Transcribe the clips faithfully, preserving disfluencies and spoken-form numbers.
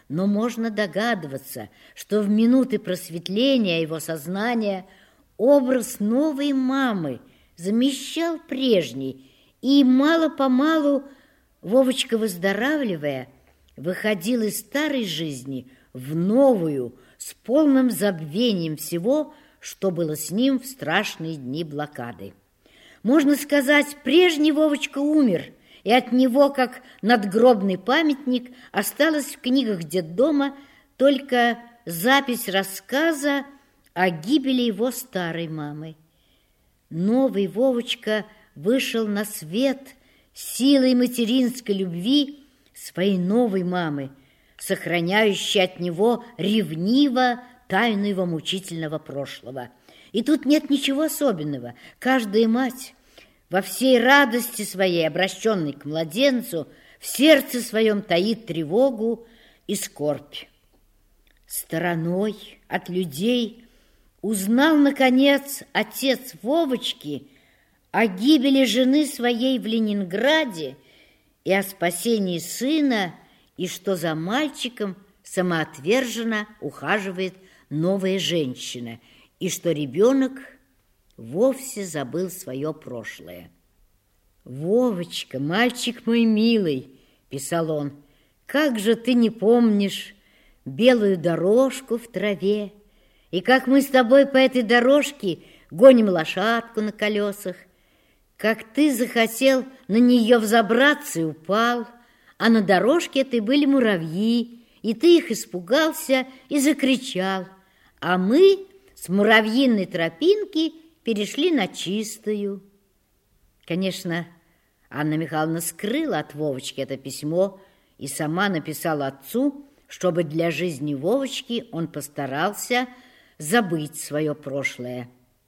но можно догадываться, что в минуты просветления его сознания образ новой мамы замещал прежний, и мало-помалу Вовочка, выздоравливая, выходил из старой жизни в новую, с полным забвением всего, что было с ним в страшные дни блокады. Можно сказать, прежний Вовочка умер, и от него, как надгробный памятник, осталась в книгах детдома только запись рассказа о гибели его старой мамы. Новый Вовочка вышел на свет силой материнской любви своей новой мамы, сохраняющей от него ревниво тайну его мучительного прошлого. И тут нет ничего особенного. Каждая мать во всей радости своей, обращенной к младенцу, в сердце своем таит тревогу и скорбь. Стороной от людей узнал, наконец, отец Вовочки о гибели жены своей в Ленинграде и о спасении сына, и что за мальчиком самоотверженно ухаживает новая женщина, и что ребенок вовсе забыл свое прошлое. «Вовочка, мальчик мой милый», — писал он, — «как же ты не помнишь белую дорожку в траве, и как мы с тобой по этой дорожке гоним лошадку на колесах, как ты захотел на нее взобраться и упал, а на дорожке этой были муравьи, и ты их испугался и закричал, а мы с муравьиной тропинки перешли на чистую». Конечно, Анна Михайловна скрыла от Вовочки это письмо и сама написала отцу, чтобы для жизни Вовочки он постарался забыть свое прошлое.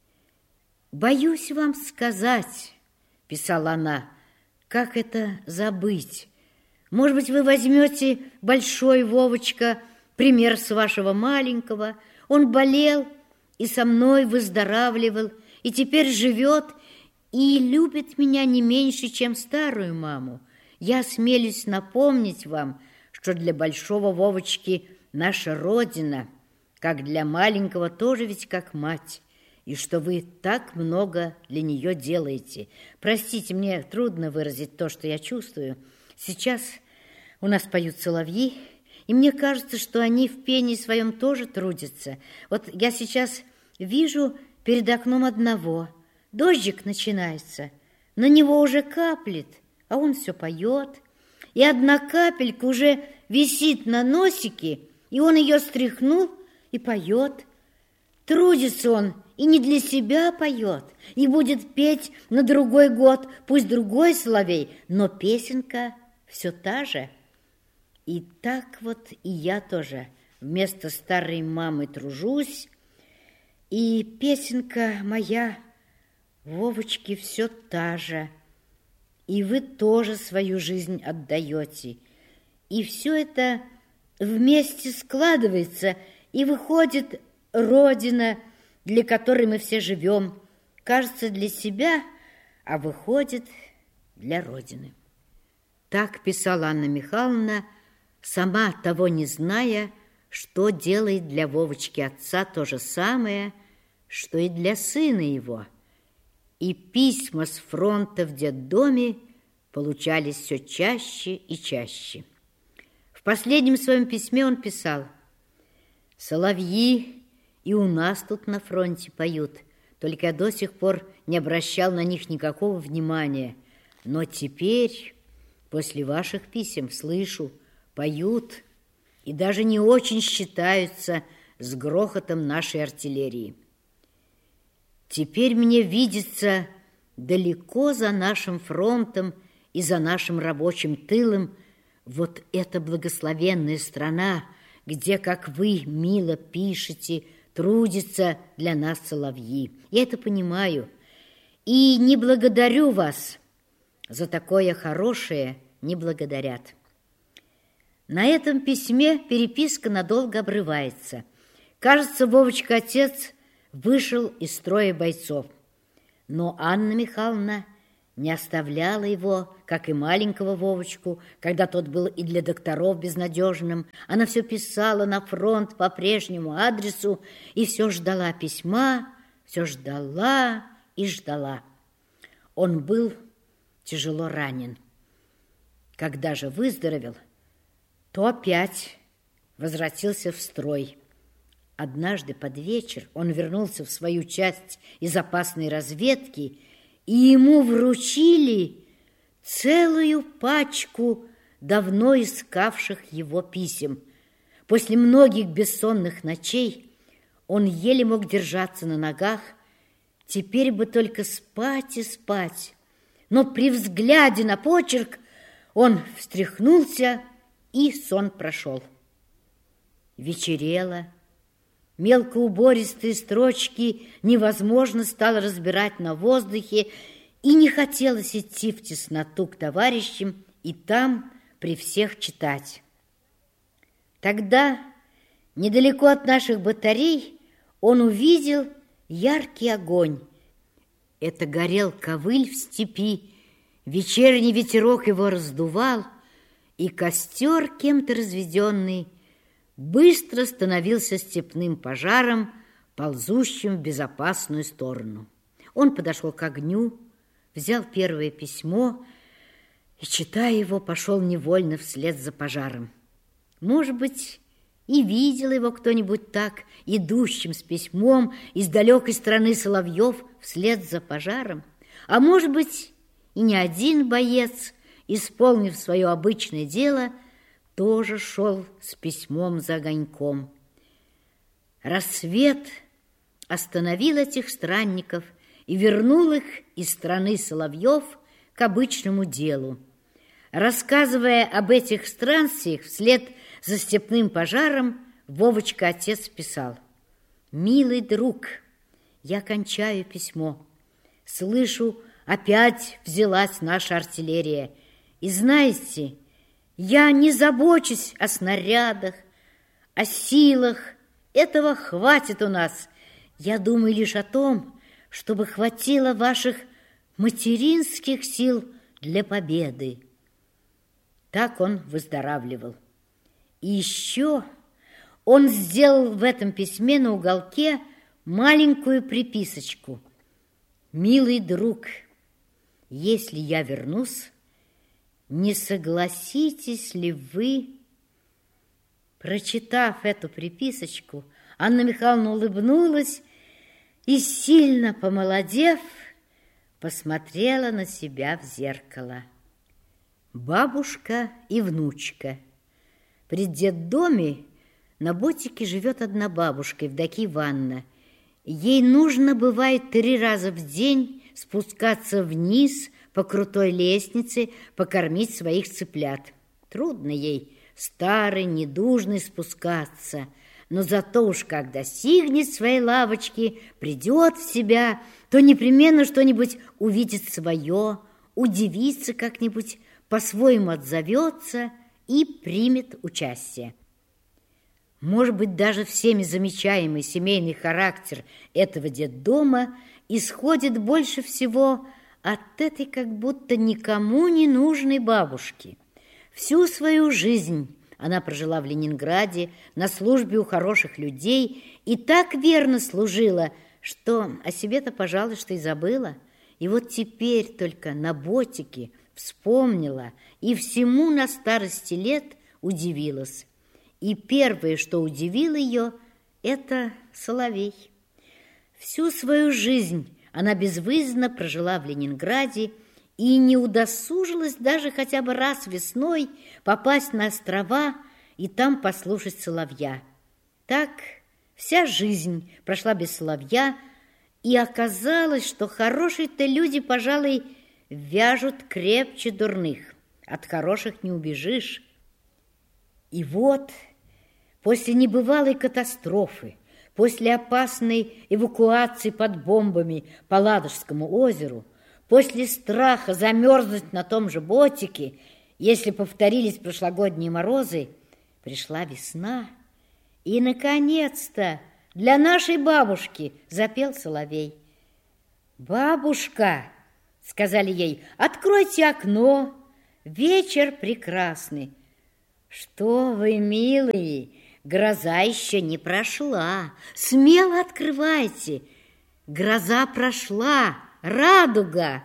«Боюсь вам сказать, — писала она, — как это забыть? Может быть, вы возьмете, большой Вовочка, пример с вашего маленького. Он болел и со мной выздоравливал, и теперь живет и любит меня не меньше, чем старую маму. Я смелюсь напомнить вам, что для большого Вовочки наша Родина, как для маленького тоже ведь как мать, и что вы так много для нее делаете. Простите, мне трудно выразить то, что я чувствую. Сейчас у нас поют соловьи, и мне кажется, что они в пении своем тоже трудятся. Вот я сейчас вижу перед окном одного. Дождик начинается, на него уже каплет, а он все поет. И одна капелька уже висит на носике, и он ее стряхнул и поет. Трудится он и не для себя поет, и будет петь на другой год, пусть другой соловей, но песенка все та же. И так вот и я тоже вместо старой мамы тружусь, и песенка моя, Вовочки, все та же, и вы тоже свою жизнь отдаете. И все это вместе складывается, и выходит Родина, для которой мы все живем, кажется, для себя, а выходит для Родины. Так писала Анна Михайловна, сама того не зная, что делает для Вовочки отца то же самое, что и для сына его. И письма с фронта в детдоме получались все чаще и чаще. В последнем своем письме он писал: «Соловьи и у нас тут на фронте поют, только я до сих пор не обращал на них никакого внимания. Но теперь, после ваших писем, слышу, поют и даже не очень считаются с грохотом нашей артиллерии. Теперь мне видится далеко за нашим фронтом и за нашим рабочим тылом вот эта благословенная страна, где, как вы мило пишете, трудятся для нас соловьи. Я это понимаю и не благодарю вас за такое хорошее, не благодарят». На этом письме переписка надолго обрывается. Кажется, Вовочка отец вышел из строя бойцов. Но Анна Михайловна не оставляла его, как и маленького Вовочку, когда тот был и для докторов безнадежным. Она все писала на фронт по прежнему адресу и все ждала письма, все ждала и ждала. Он был тяжело ранен. Когда же выздоровел, то опять возвратился в строй. Однажды под вечер он вернулся в свою часть из опасной разведки, и ему вручили целую пачку давно искавших его писем. После многих бессонных ночей он еле мог держаться на ногах, теперь бы только спать и спать. Но при взгляде на почерк он встряхнулся, и сон прошел. Вечерело. Мелкоубористые строчки невозможно стало разбирать на воздухе, и не хотелось идти в тесноту к товарищам и там при всех читать. Тогда, недалеко от наших батарей, он увидел яркий огонь. Это горел ковыль в степи, вечерний ветерок его раздувал, и костер, кем-то разведенный, быстро становился степным пожаром, ползущим в безопасную сторону. Он подошел к огню, взял первое письмо и, читая его, пошел невольно вслед за пожаром. Может быть, и видел его кто-нибудь так, идущим с письмом из далекой страны соловьев вслед за пожаром, а может быть, и не один боец, исполнив свое обычное дело, тоже шел с письмом за огоньком. Рассвет остановил этих странников и вернул их из страны соловьев к обычному делу. Рассказывая об этих странствиях вслед за степным пожаром, Вовочка отец писал: «Милый друг, я кончаю письмо. Слышу, опять взялась наша артиллерия. И знаете, я не забочусь о снарядах, о силах. Этого хватит у нас. Я думаю лишь о том, чтобы хватило ваших материнских сил для победы». Так он выздоравливал. И еще он сделал в этом письме на уголке маленькую приписочку: «Милый друг, если я вернусь, не согласитесь ли вы?» Прочитав эту приписочку, Анна Михайловна улыбнулась и, сильно помолодев, посмотрела на себя в зеркало. Бабушка и внучка. При детдоме на Ботике живет одна бабушка, Евдокия Ивановна. Ей нужно, бывает, три раза в день спускаться вниз по крутой лестнице, покормить своих цыплят. Трудно ей, старой, недужной, спускаться, но зато уж как достигнет своей лавочки, придет в себя, то непременно что-нибудь увидит свое, удивится как-нибудь, по-своему отзовется и примет участие. Может быть, даже всеми замечаемый семейный характер этого детдома исходит больше всего от этой как будто никому не нужной бабушки. Всю свою жизнь она прожила в Ленинграде на службе у хороших людей и так верно служила, что о себе-то, пожалуй, что и забыла. И вот теперь только на Ботике вспомнила и всему на старости лет удивилась. И первое, что удивило ее, это соловей. Всю свою жизнь она безвыездно прожила в Ленинграде и не удосужилась даже хотя бы раз весной попасть на острова и там послушать соловья. Так вся жизнь прошла без соловья, и оказалось, что хорошие-то люди, пожалуй, вяжут крепче дурных. От хороших не убежишь. И вот после небывалой катастрофы, после опасной эвакуации под бомбами по Ладожскому озеру, после страха замерзнуть на том же Ботике, если повторились прошлогодние морозы, пришла весна, и, наконец-то, для нашей бабушки запел соловей. «Бабушка, сказали ей: откройте окно, вечер прекрасный. Что вы, милые, гроза еще не прошла, смело открывайте. Гроза прошла, радуга.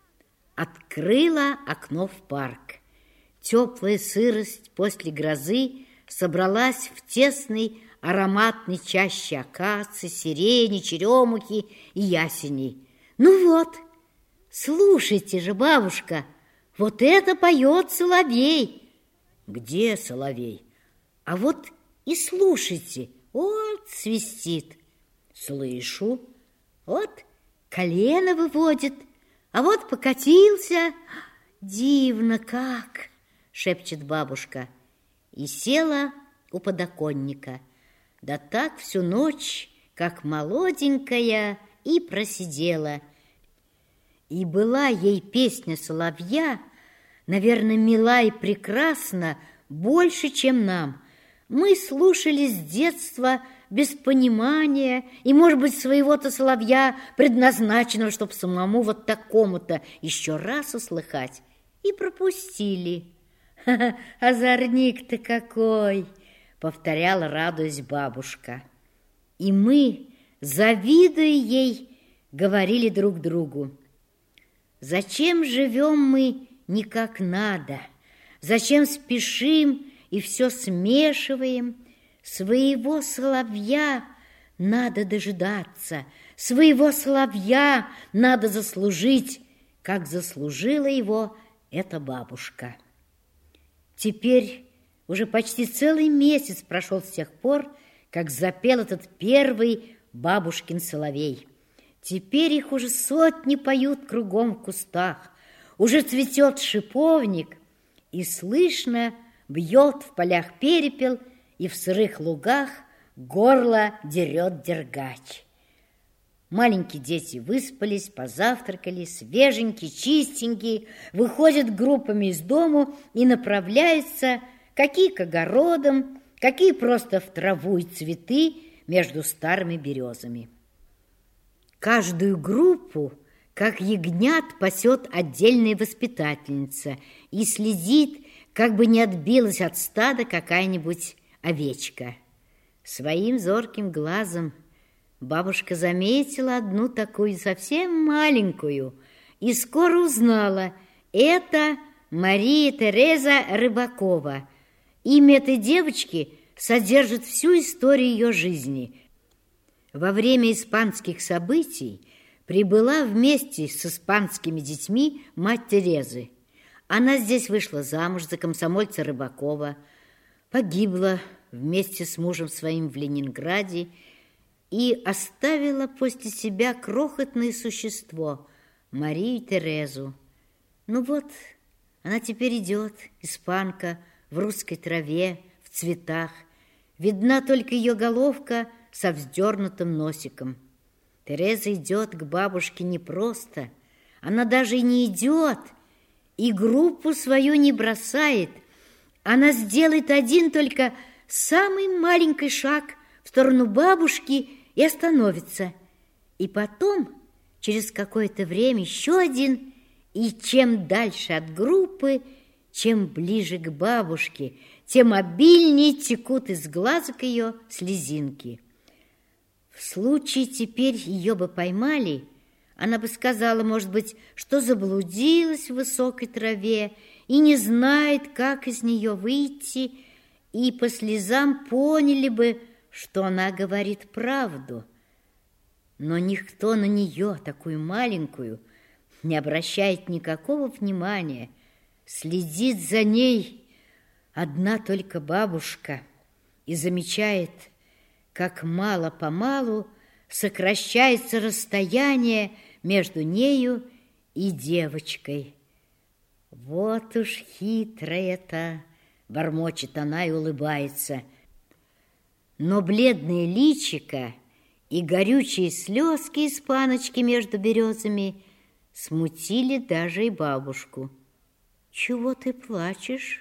Открыла окно в парк. Теплая сырость после грозы собралась в тесной ароматной чаще акации, сирени, черемухи и ясеней. Ну вот, слушайте же, бабушка, вот это поет соловей. Где соловей? А вот и слушайте, вот свистит. Слышу, вот колено выводит, а вот покатился. Дивно как, шепчет бабушка, и села у подоконника. Да так всю ночь, как молоденькая, и просидела. И была ей песня соловья, наверное, мила и прекрасна больше, чем нам. Мы слушали с детства без понимания и, может быть, своего-то соловья, предназначенного, чтобы самому вот такому-то еще раз услыхать, и пропустили. «Ха-ха, озорник-то какой!» — повторяла, радуясь, бабушка. И мы, завидуя ей, говорили друг другу: зачем живем мы не как надо? Зачем спешим и все смешиваем? Своего соловья надо дожидаться, своего соловья надо заслужить, как заслужила его эта бабушка. Теперь уже почти целый месяц прошел с тех пор, как запел этот первый бабушкин соловей. Теперь их уже сотни поют кругом в кустах, уже цветет шиповник, и слышно бьет в полях перепел, и в сырых лугах горло дерет дергач. Маленькие дети выспались, позавтракали, свеженькие, чистенькие, выходят группами из дому и направляются какие к огородам, какие просто в траву и цветы между старыми березами. Каждую группу, как ягнят, пасет отдельная воспитательница и следит, как бы не отбилась от стада какая-нибудь овечка. Своим зорким глазом бабушка заметила одну такую совсем маленькую и скоро узнала: это Мария Тереза Рыбакова. Имя этой девочки содержит всю историю ее жизни. Во время испанских событий прибыла вместе с испанскими детьми мать Терезы. Она здесь вышла замуж за комсомольца Рыбакова, погибла вместе с мужем своим в Ленинграде и оставила после себя крохотное существо, Марию Терезу. Ну вот, она теперь идет, испанка, в русской траве, в цветах. Видна только ее головка со вздернутым носиком. Тереза идет к бабушке не просто, она даже и не идет, и группу свою не бросает. Она сделает один только самый маленький шаг в сторону бабушки и остановится. И потом, через какое-то время, еще один, и чем дальше от группы, чем ближе к бабушке, тем обильнее текут из глазок ее слезинки. В случае теперь ее бы поймали, она бы сказала, может быть, что заблудилась в высокой траве и не знает, как из нее выйти, и по слезам поняли бы, что она говорит правду. Но никто на нее, такую маленькую, не обращает никакого внимания, следит за ней одна только бабушка и замечает, как мало-помалу сокращается расстояние между нею и девочкой. Вот уж хитрая-то, бормочет она и улыбается. Но бледное личико и горючие слезки из паночки между березами смутили даже и бабушку. Чего ты плачешь?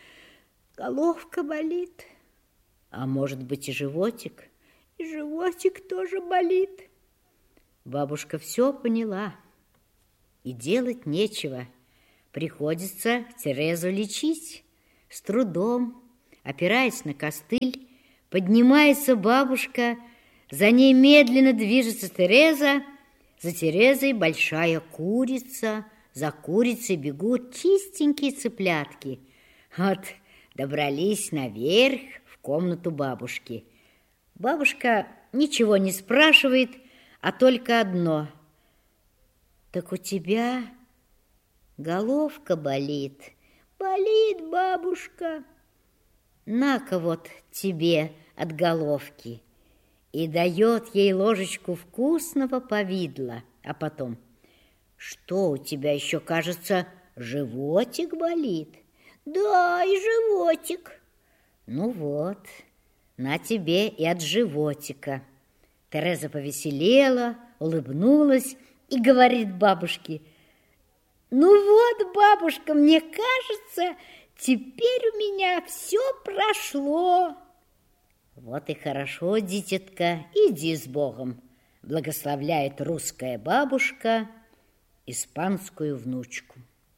Головка болит. А может быть, и животик? И животик тоже болит. Бабушка все поняла. и делать нечего. Приходится Терезу лечить. С трудом, опираясь на костыль, поднимается бабушка, за ней медленно движется Тереза, за Терезой большая курица, за курицей бегут чистенькие цыплятки. Вот добрались наверх в комнату бабушки. Бабушка ничего не спрашивает, а только одно. Так у тебя головка болит. Болит, бабушка. На-ка вот тебе от головки. И дает ей ложечку вкусного повидла. А потом: что у тебя еще, кажется, животик болит? Да, и животик. Ну вот, на тебе и от животика. Тереза повеселела, улыбнулась и говорит бабушке: ну вот, бабушка, мне кажется, теперь у меня все прошло. Вот и хорошо, дитятка, иди с Богом, благословляет русская бабушка испанскую внучку.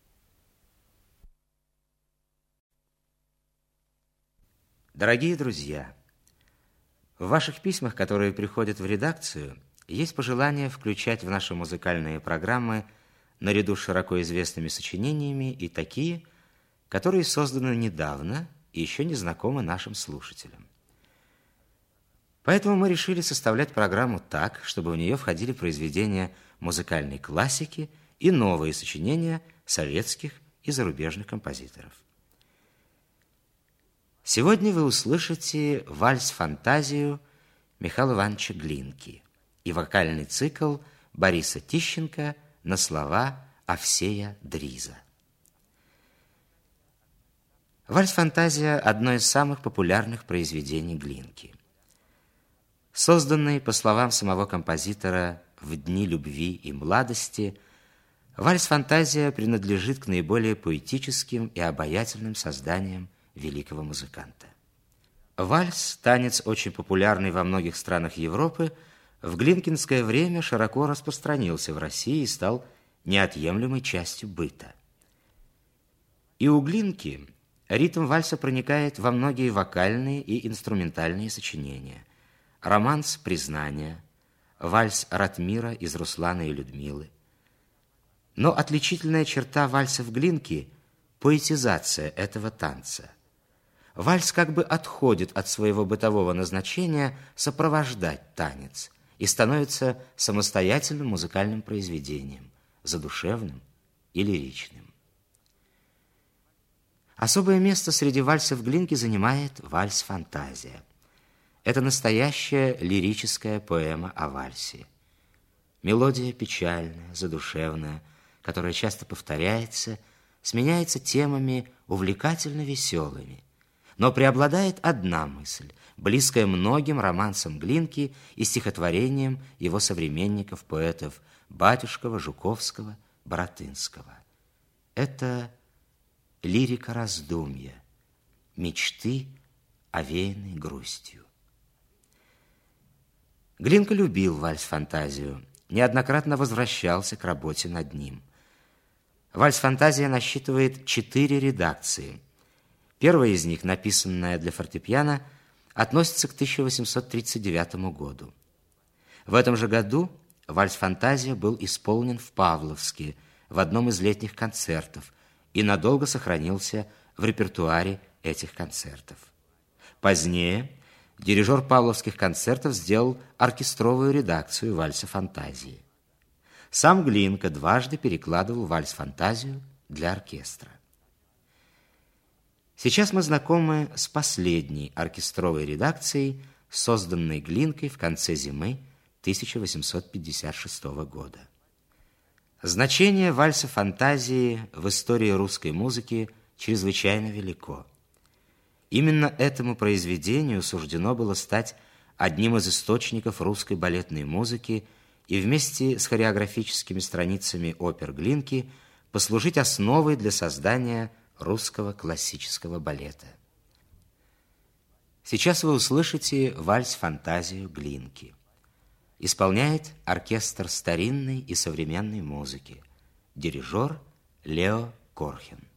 Дорогие друзья, в ваших письмах, которые приходят в редакцию, есть пожелание включать в наши музыкальные программы наряду с широко известными сочинениями и такие, которые созданы недавно и еще не знакомы нашим слушателям. Поэтому мы решили составлять программу так, чтобы в нее входили произведения музыкальной классики и новые сочинения советских и зарубежных композиторов. Сегодня вы услышите вальс-фантазию Михаила Ивановича Глинки и вокальный цикл Бориса Тищенко на слова Овсея Дриза. Вальс-фантазия – одно из самых популярных произведений Глинки. Созданный, по словам самого композитора, в дни любви и младости, вальс-фантазия принадлежит к наиболее поэтическим и обаятельным созданиям великого музыканта. Вальс, танец очень популярный во многих странах Европы, в глинкинское время широко распространился в России и стал неотъемлемой частью быта. И у Глинки ритм вальса проникает во многие вокальные и инструментальные сочинения. Романс «Признание», вальс «Ратмира» из «Руслана и Людмилы». Но отличительная черта вальсов Глинки – поэтизация этого танца. Вальс как бы отходит от своего бытового назначения сопровождать танец и становится самостоятельным музыкальным произведением, задушевным и лиричным. Особое место среди вальсов Глинки занимает вальс-фантазия. Это настоящая лирическая поэма о вальсе. Мелодия печальная, задушевная, которая часто повторяется, сменяется темами увлекательно веселыми. Но преобладает одна мысль, близкая многим романсам Глинки и стихотворениям его современников-поэтов Батюшкова, Жуковского, Баратынского. Это лирика раздумья, мечты, овеянной грустью. Глинка любил вальс-фантазию, неоднократно возвращался к работе над ним. Вальс-фантазия насчитывает четыре редакции. Первая из них, написанная для фортепиано, относится к тысяча восемьсот тридцать девятому году. В этом же году вальс-фантазия был исполнен в Павловске в одном из летних концертов и надолго сохранился в репертуаре этих концертов. Позднее дирижер павловских концертов сделал оркестровую редакцию вальса-фантазии. Сам Глинка дважды перекладывал вальс-фантазию для оркестра. Сейчас мы знакомы с последней оркестровой редакцией, созданной Глинкой в конце зимы тысяча восемьсот пятьдесят шестого года. Значение вальса-фантазии в истории русской музыки чрезвычайно велико. Именно этому произведению суждено было стать одним из источников русской балетной музыки и вместе с хореографическими страницами опер Глинки послужить основой для создания русского классического балета. Сейчас вы услышите вальс-фантазию Глинки. Исполняет оркестр старинной и современной музыки. Дирижер Лео Корхен.